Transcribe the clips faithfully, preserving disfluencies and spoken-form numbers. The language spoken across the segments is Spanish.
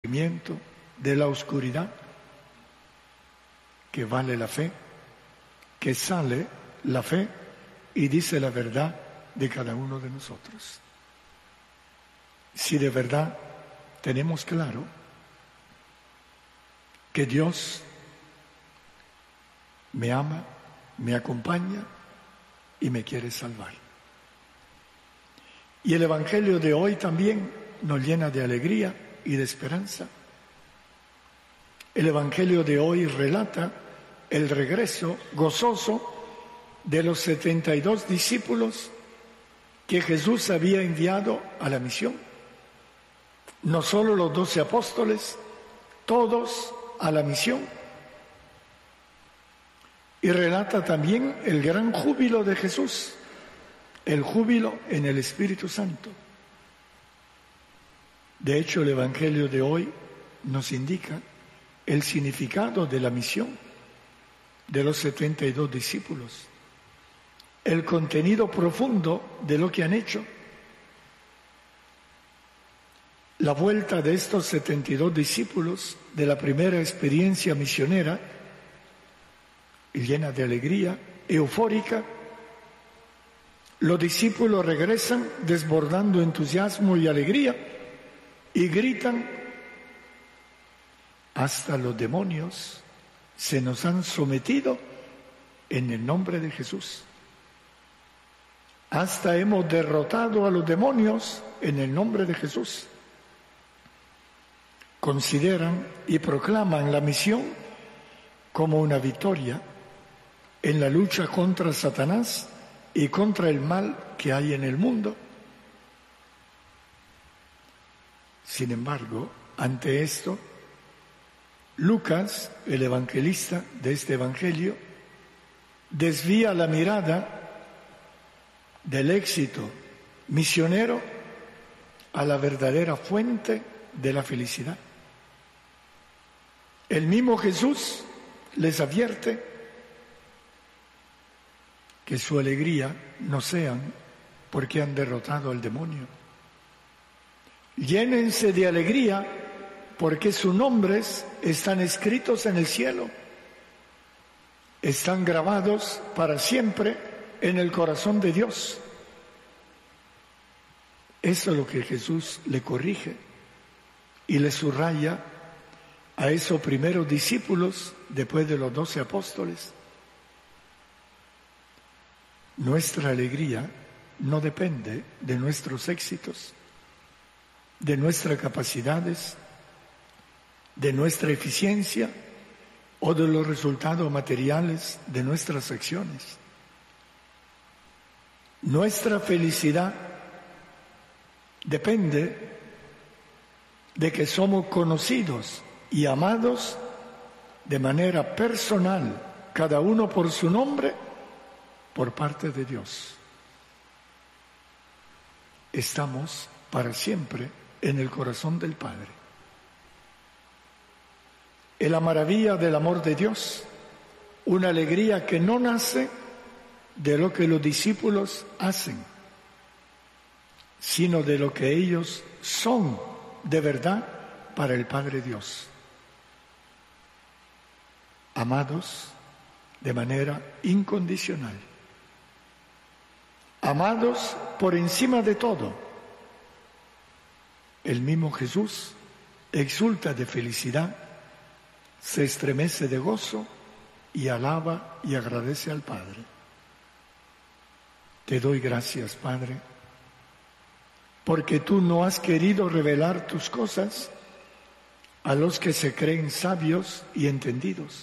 de la oscuridad, que vale la fe, que sale la fe y dice la verdad de cada uno de nosotros. Si de verdad tenemos claro que Dios me ama, me acompaña y me quiere salvar. Y el Evangelio de hoy también nos llena de alegría y de esperanza. El Evangelio de hoy relata el regreso gozoso de los setenta y dos discípulos que Jesús había enviado a la misión. No solo los doce apóstoles, todos a la misión. Y relata también el gran júbilo de Jesús, el júbilo en el Espíritu Santo. De hecho, el Evangelio de hoy nos indica el significado de la misión de los setenta y dos discípulos, el contenido profundo de lo que han hecho. La vuelta de estos setenta y dos discípulos de la primera experiencia misionera, llena de alegría, eufórica. Los discípulos regresan desbordando entusiasmo y alegría y gritan: hasta los demonios se nos han sometido en el nombre de Jesús. Hasta hemos derrotado a los demonios en el nombre de Jesús. Consideran y proclaman la misión como una victoria en la lucha contra Satanás y contra el mal que hay en el mundo. Sin embargo, ante esto, Lucas, el evangelista de este evangelio, desvía la mirada del éxito misionero a la verdadera fuente de la felicidad. El mismo Jesús les advierte que su alegría no sean porque han derrotado al demonio. Llénense de alegría porque sus nombres están escritos en el cielo, están grabados para siempre en el corazón de Dios. Eso es lo que Jesús le corrige y le subraya a esos primeros discípulos después de los doce apóstoles. Nuestra alegría no depende de nuestros éxitos, de nuestras capacidades, de nuestra eficiencia o de los resultados materiales de nuestras acciones. Nuestra felicidad depende de que somos conocidos y amados de manera personal, cada uno por su nombre, por parte de Dios. Estamos para siempre en el corazón del Padre. Es la maravilla del amor de Dios, una alegría que no nace de lo que los discípulos hacen, sino de lo que ellos son de verdad para el Padre Dios. Amados de manera incondicional, amados por encima de todo. El mismo Jesús exulta de felicidad, se estremece de gozo y alaba y agradece al Padre. Te doy gracias, Padre, porque tú no has querido revelar tus cosas a los que se creen sabios y entendidos,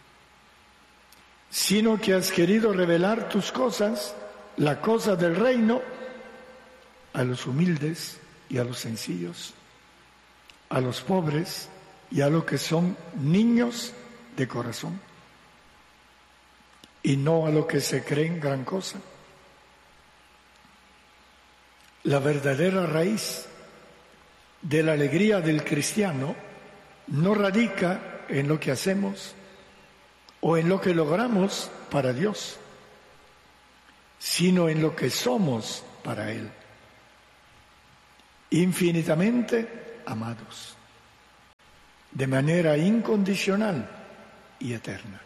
sino que has querido revelar tus cosas, la cosa del reino, a los humildes y a los sencillos, a los pobres y a los que son niños de corazón, y no a los que se creen gran cosa. La verdadera raíz de la alegría del cristiano no radica en lo que hacemos o en lo que logramos para Dios, sino en lo que somos para Él, infinitamente amados. de manera incondicional y eterna.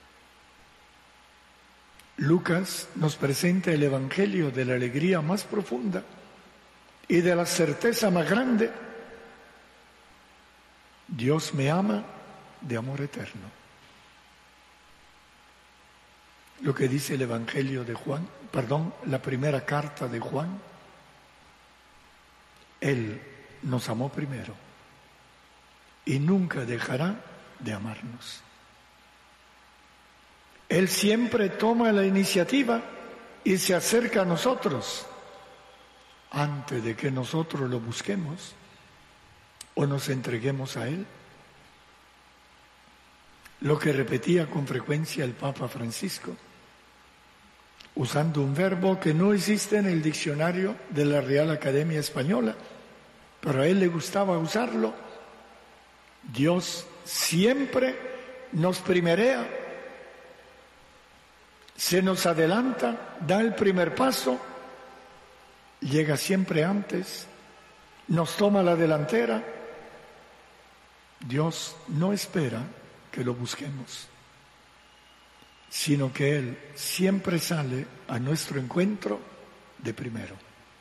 Lucas nos presenta el Evangelio de la alegría más profunda y de la certeza más grande. Dios me ama de amor eterno. Lo que dice el Evangelio de Juan, perdón, la primera carta de Juan, Él nos amó primero y nunca dejará de amarnos. Él siempre toma la iniciativa y se acerca a nosotros antes de que nosotros lo busquemos o nos entreguemos a Él. Lo que repetía con frecuencia el Papa Francisco, usando un verbo que no existe en el diccionario de la Real Academia Española, pero a él le gustaba usarlo: Dios siempre nos primerea, se nos adelanta, da el primer paso, llega siempre antes, nos toma la delantera. Dios no espera que lo busquemos, sino que Él siempre sale a nuestro encuentro de primero,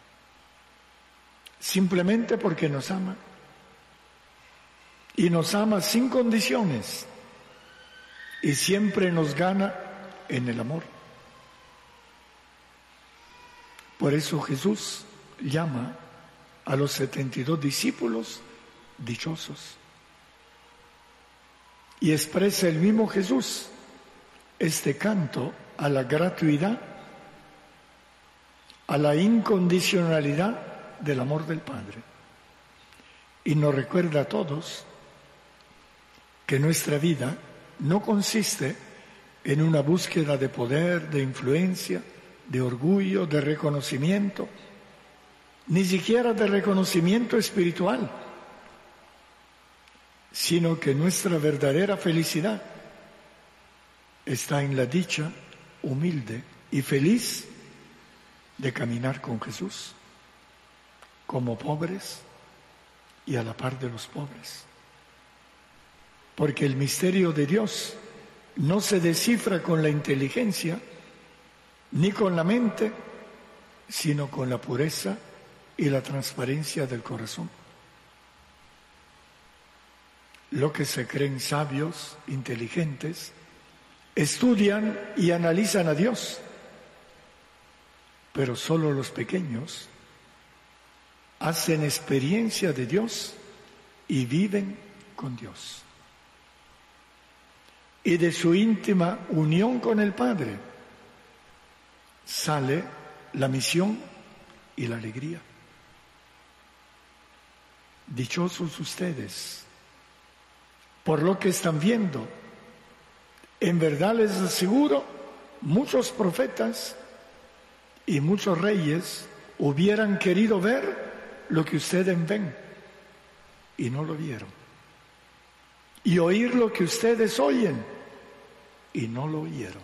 simplemente porque nos ama, y nos ama sin condiciones, y siempre nos gana en el amor. Por eso Jesús llama a los setenta y dos discípulos dichosos, y expresa el mismo Jesús este canto a la gratuidad, a la incondicionalidad del amor del Padre. Y nos recuerda a todos que nuestra vida no consiste en una búsqueda de poder, de influencia, de orgullo, de reconocimiento, ni siquiera de reconocimiento espiritual, sino que nuestra verdadera felicidad está en la dicha humilde y feliz de caminar con Jesús, como pobres y a la par de los pobres. Porque el misterio de Dios no se descifra con la inteligencia ni con la mente, sino con la pureza y la transparencia del corazón. Lo que se creen sabios, inteligentes, estudian y analizan a Dios, pero solo los pequeños hacen experiencia de Dios y viven con Dios. Y de su íntima unión con el Padre sale la misión y la alegría. Dichosos ustedes por lo que están viendo. En verdad les aseguro, muchos profetas y muchos reyes hubieran querido ver lo que ustedes ven y no lo vieron, y oír lo que ustedes oyen y no lo oyeron.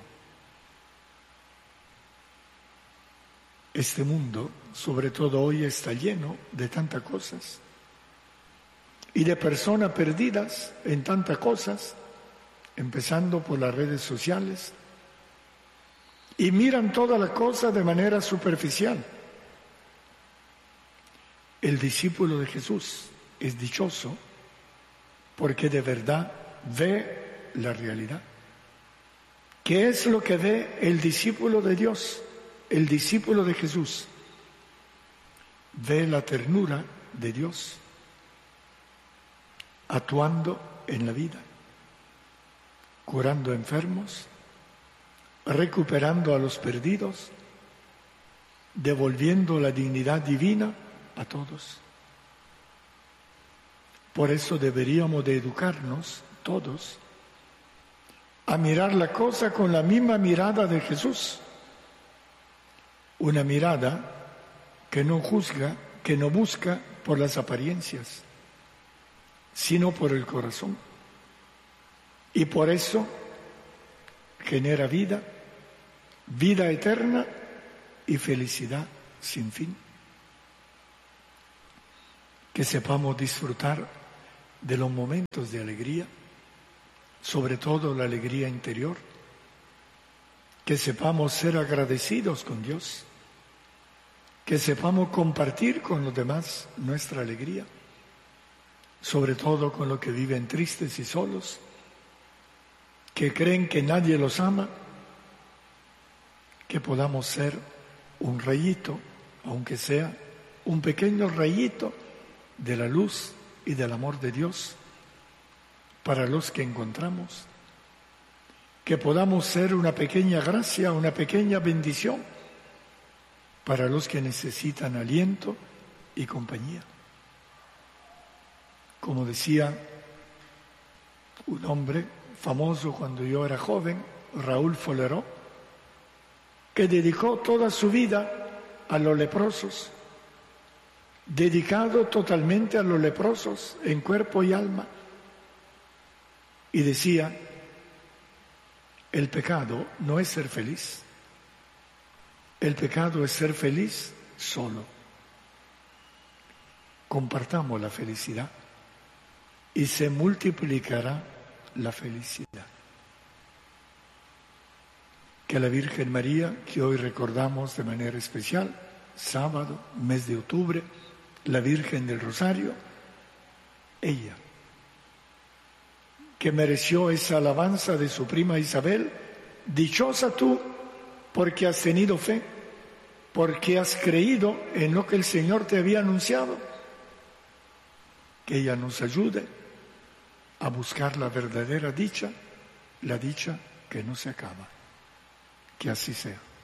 Este mundo, sobre todo hoy, está lleno de tantas cosas y de personas perdidas en tantas cosas, empezando por las redes sociales, y miran todas las cosas de manera superficial. El discípulo de Jesús es dichoso porque de verdad ve la realidad. ¿Qué es lo que ve el discípulo de Dios, el discípulo de Jesús? Ve la ternura de Dios actuando en la vida, curando enfermos, recuperando a los perdidos, devolviendo la dignidad divina a todos. Por eso deberíamos de educarnos todos a mirar la cosa con la misma mirada de Jesús, una mirada que no juzga, que no busca por las apariencias, sino por el corazón. Y por eso genera vida, vida eterna y felicidad sin fin. Que sepamos disfrutar de los momentos de alegría, sobre todo la alegría interior, que sepamos ser agradecidos con Dios, que sepamos compartir con los demás nuestra alegría, sobre todo con los que viven tristes y solos, que creen que nadie los ama, que podamos ser un rayito, aunque sea un pequeño rayito de la luz y del amor de Dios para los que encontramos, que podamos ser una pequeña gracia, una pequeña bendición para los que necesitan aliento y compañía. Como decía un hombre famoso cuando yo era joven, Raúl Foleró, que dedicó toda su vida a los leprosos, dedicado totalmente a los leprosos en cuerpo y alma, y decía, el pecado no es ser feliz, el pecado es ser feliz solo. Compartamos la felicidad y se multiplicará la felicidad. Que la Virgen María, que hoy recordamos de manera especial, sábado, mes de octubre, la Virgen del Rosario, ella, que mereció esa alabanza de su prima Isabel, dichosa tú porque has tenido fe, porque has creído en lo que el Señor te había anunciado, que ella nos ayude a buscar la verdadera dicha, la dicha que no se acaba. Que así sea.